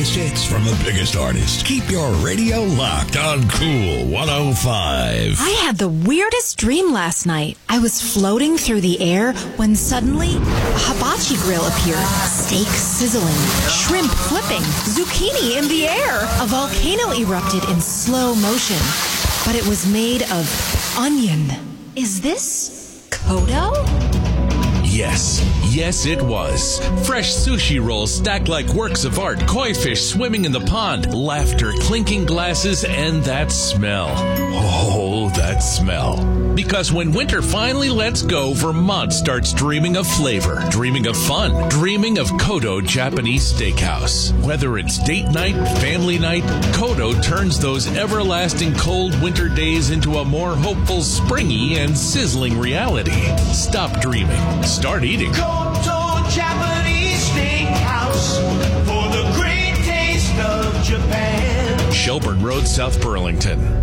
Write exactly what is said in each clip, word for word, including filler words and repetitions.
biggest hits from the biggest artists. Keep your radio locked on Cool one oh five. I had the weirdest dream last night. I was floating through the air when suddenly a hibachi grill appeared. Steak sizzling, shrimp flipping, zucchini in the air. A volcano erupted in slow motion, but it was made of onion. Is this Kodo? Yes, yes it was. Fresh sushi rolls stacked like works of art, koi fish swimming in the pond, laughter, clinking glasses, and that smell. Oh, that smell. Because when winter finally lets go, Vermont starts dreaming of flavor, dreaming of fun, dreaming of Kodo Japanese Steakhouse. Whether it's date night, family night, Kodo turns those everlasting cold winter days into a more hopeful, springy, and sizzling reality. Stop dreaming. Start eating. Kodo Japanese Steakhouse for the great taste of Japan. Shelburne Road, South Burlington.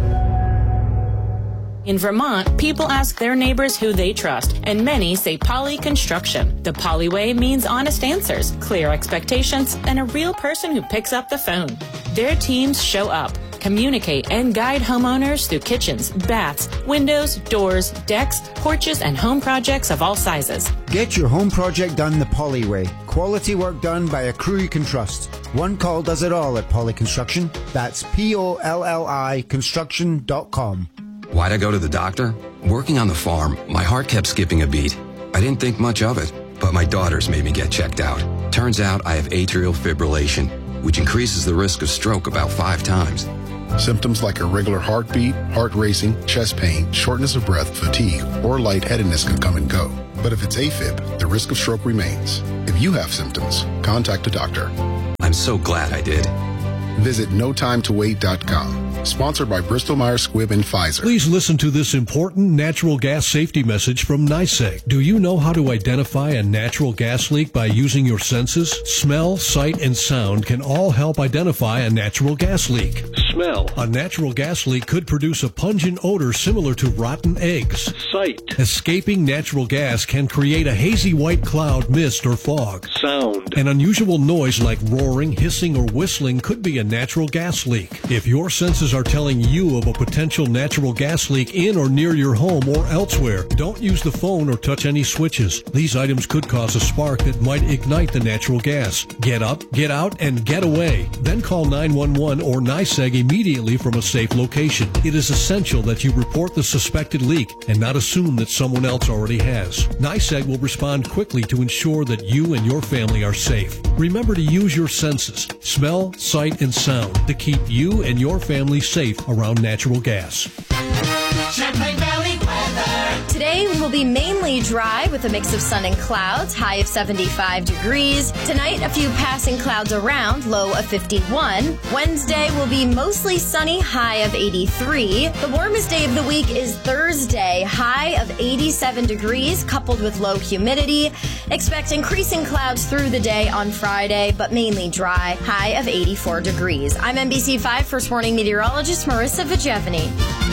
In Vermont, people ask their neighbors who they trust, and many say Poly Construction. The Poly way means honest answers, clear expectations, and a real person who picks up the phone. Their teams show up, communicate, and guide homeowners through kitchens, baths, windows, doors, decks, porches, and home projects of all sizes. Get your home project done the Poly way. Quality work done by a crew you can trust. One call does it all at Poly Construction. That's P O L L I construction dot com. Why'd I go to the doctor? Working on the farm, my heart kept skipping a beat. I didn't think much of it, but my daughters made me get checked out. Turns out I have atrial fibrillation, which increases the risk of stroke about five times. Symptoms like irregular heartbeat, heart racing, chest pain, shortness of breath, fatigue, or lightheadedness can come and go. But if it's AFib, the risk of stroke remains. If you have symptoms, contact a doctor. I'm so glad I did. Visit no time to wait dot com. Sponsored by Bristol Myers Squibb and Pfizer. Please listen to this important natural gas safety message from NYSEG. Do you know how to identify a natural gas leak by using your senses? Smell, sight, and sound can all help identify a natural gas leak. Smell. A natural gas leak could produce a pungent odor similar to rotten eggs. Sight. Escaping natural gas can create a hazy white cloud, mist, or fog. Sound. An unusual noise like roaring, hissing, or whistling could be a natural gas leak. If your senses are telling you of a potential natural gas leak in or near your home or elsewhere, don't use the phone or touch any switches. These items could cause a spark that might ignite the natural gas. Get up, get out, and get away. Then call nine one one or NYSEG immediately from a safe location. It is essential that you report the suspected leak and not assume that someone else already has. NYSEG will respond quickly to ensure that you and your family are safe. Remember to use your senses, smell, sight, and sound to keep you and your family safe around natural gas. Champlain Valley weather. Today will be mainly dry with a mix of sun and clouds, high of seventy-five degrees. Tonight, a few passing clouds around, low of fifty-one. Wednesday will be mostly sunny, high of eighty-three. The warmest day of the week is Thursday, high of eighty-seven degrees, coupled with low humidity. Expect increasing clouds through the day on Friday, but mainly dry, high of eighty-four degrees. I'm N B C five First Warning meteorologist Marissa Vigevany.